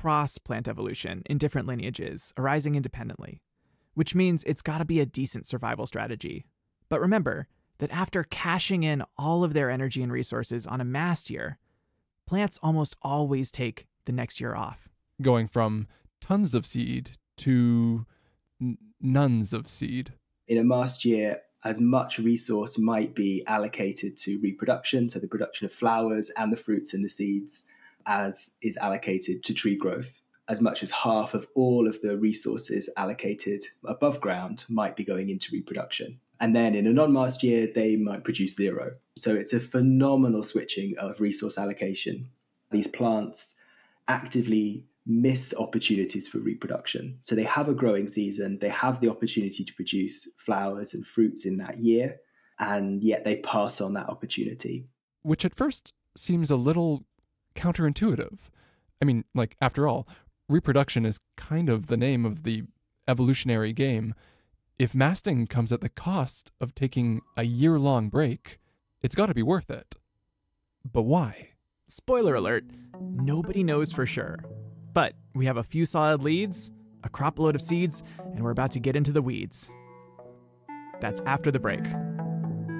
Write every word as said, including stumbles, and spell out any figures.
across plant evolution in different lineages, arising independently, which means it's got to be a decent survival strategy. But remember that after cashing in all of their energy and resources on a mast year, plants almost always take the next year off. Going from tons of seed to n- nuns of seed. In a mast year, as much resource might be allocated to reproduction, so the production of flowers and the fruits and the seeds, as is allocated to tree growth. As much as half of all of the resources allocated above ground might be going into reproduction. And then in a non-mast year, they might produce zero. So it's a phenomenal switching of resource allocation. These plants actively miss opportunities for reproduction. So they have a growing season, they have the opportunity to produce flowers and fruits in that year, and yet they pass on that opportunity. Which at first seems a little counterintuitive. I mean, like, after all, reproduction is kind of the name of the evolutionary game. If masting comes at the cost of taking a year-long break, it's got to be worth it. But why? Spoiler alert, nobody knows for sure. But we have a few solid leads, a crop load of seeds, and we're about to get into the weeds. That's after the break.